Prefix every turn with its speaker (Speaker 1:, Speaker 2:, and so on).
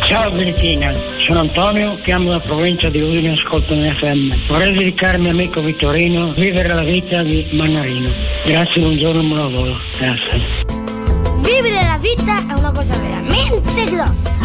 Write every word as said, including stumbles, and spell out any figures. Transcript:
Speaker 1: Ciao Benettina, sono Antonio, chiamo la provincia di Udine, ascolto in F M. Vorrei dedicarmi amico Vittorino, vivere la vita di Mannarino. Grazie, buongiorno, buon lavoro. Grazie.
Speaker 2: Vivere la vita è una cosa veramente grossa.